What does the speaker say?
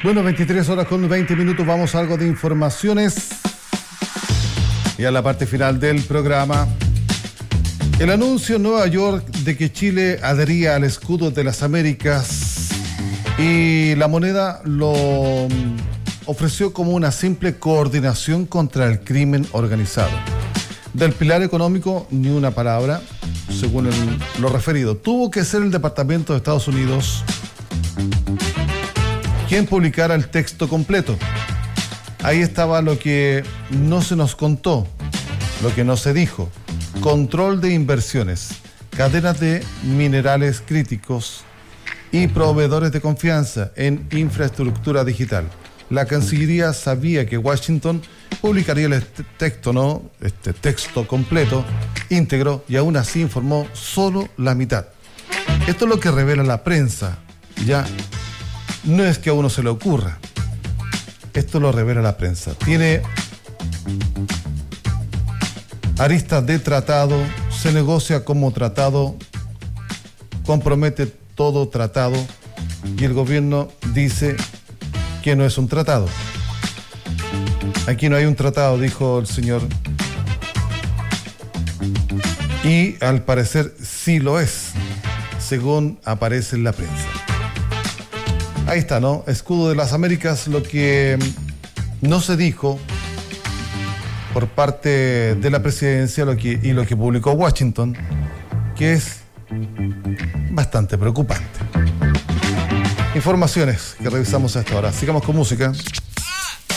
Bueno, 23 horas con 20 minutos, vamos a algo de informaciones. Y a la parte final del programa. El anuncio en Nueva York de que Chile adhería al escudo de las Américas y la moneda lo ofreció como una simple coordinación contra el crimen organizado. Del pilar económico, ni una palabra, según lo referido. Tuvo que ser el Departamento de Estados Unidos quien publicara el texto completo. Ahí estaba lo que no se nos contó, lo que no se dijo. Control de inversiones, cadenas de minerales críticos y proveedores de confianza en infraestructura digital. La Cancillería sabía que Washington publicaría el texto completo, íntegro, y aún así informó solo la mitad. Esto es lo que revela la prensa. Ya no es que a uno se le ocurra. Esto lo revela la prensa. Tiene aristas de tratado, se negocia como tratado, compromete todo tratado, y el gobierno dice que no es un tratado. Aquí no hay un tratado, dijo el señor. Y al parecer sí lo es, según aparece en la prensa. Ahí está, ¿no? Escudo de las Américas, lo que no se dijo por parte de la presidencia y lo que publicó Washington, que es bastante preocupante. Informaciones que revisamos a esta hora. Sigamos con música.